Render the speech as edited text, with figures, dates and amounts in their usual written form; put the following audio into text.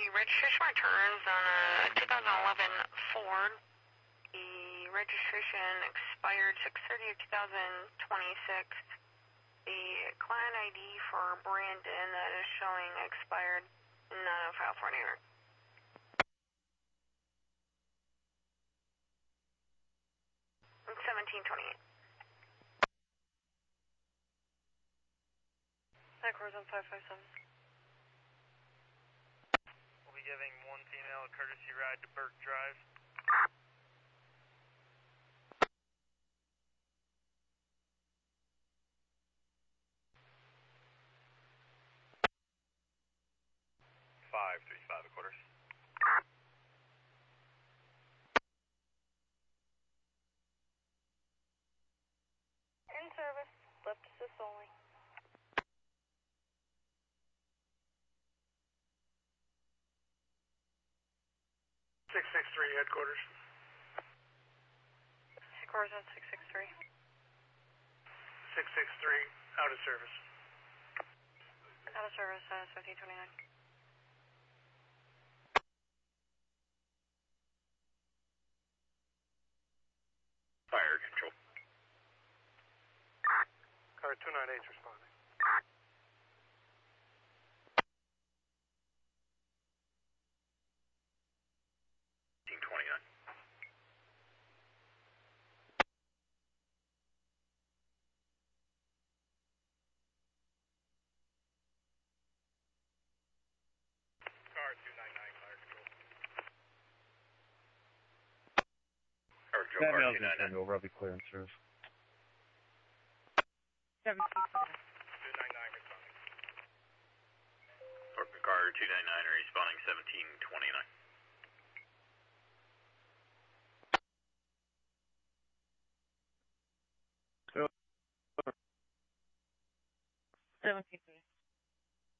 registration returns on a 2011 Ford. The registration expired 6/30 of 2026. The client ID for Brandon that is showing expired, not on file for any record. 1728. Horizon 557. We'll be giving one female a courtesy ride to Burke Drive. Five, 3/5 1/4. In service, left assist only. Headquarters. Horizon 663. 663, out of service. Out of service, 1729. Fire control. Car 298 's responding. Car 299, fire control. That mail's been turned over. I'll be clear in service. 299 responding. Car 299 responding 1729. 1730.